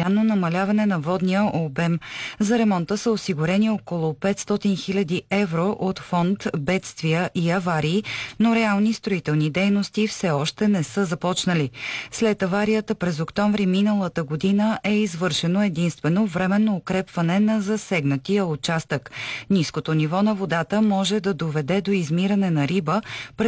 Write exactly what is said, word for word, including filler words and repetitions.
постоянно намаляване на водния обем. За ремонта са осигурени около петстотин хиляди евро от фонд бедствия и аварии, но реални строителни дейности все още не са започнали. След аварията през октомври миналата година е извършено единствено временно укрепване на засегнатия участък. Ниското ниво на водата може да доведе до измиране на риба,